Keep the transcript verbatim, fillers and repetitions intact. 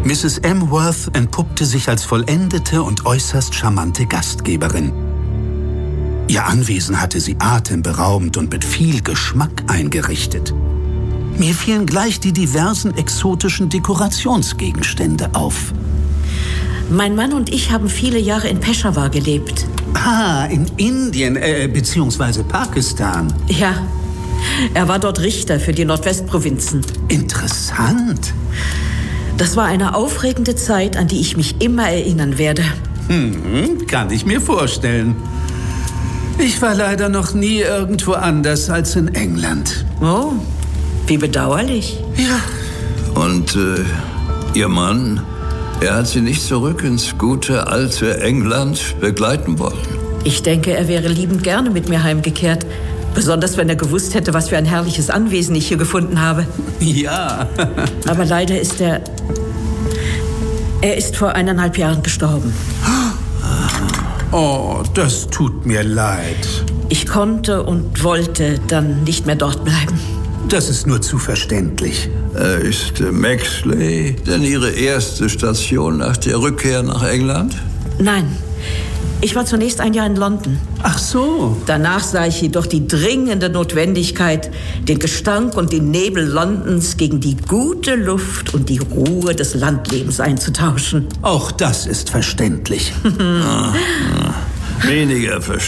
Misses M. Worth entpuppte sich als vollendete und äußerst charmante Gastgeberin. Ihr Anwesen hatte sie atemberaubend und mit viel Geschmack eingerichtet. Mir fielen gleich die diversen exotischen Dekorationsgegenstände auf. Mein Mann und ich haben viele Jahre in Peshawar gelebt. Ah, in Indien, äh, beziehungsweise Pakistan. Ja, er war dort Richter für die Nordwestprovinzen. Interessant. Das war eine aufregende Zeit, an die ich mich immer erinnern werde. Hm, kann ich mir vorstellen. Ich war leider noch nie irgendwo anders als in England. Oh, wie bedauerlich. Ja. Und äh, Ihr Mann, er hat Sie nicht zurück ins gute, alte England begleiten wollen? Ich denke, er wäre liebend gerne mit mir heimgekehrt. Besonders, wenn er gewusst hätte, was für ein herrliches Anwesen ich hier gefunden habe. Ja. Aber leider ist er... Er ist vor eineinhalb Jahren gestorben. Oh, das tut mir leid. Ich konnte und wollte dann nicht mehr dort bleiben. Das ist nur zu verständlich. Äh, ist äh, Maxley denn Ihre erste Station nach der Rückkehr nach England? Nein, ich war zunächst ein Jahr in London. Ach so. Danach sah ich jedoch die dringende Notwendigkeit, den Gestank und den Nebel Londons gegen die gute Luft und die Ruhe des Landlebens einzutauschen. Auch das ist verständlich. ah, ah. Weniger verständlich.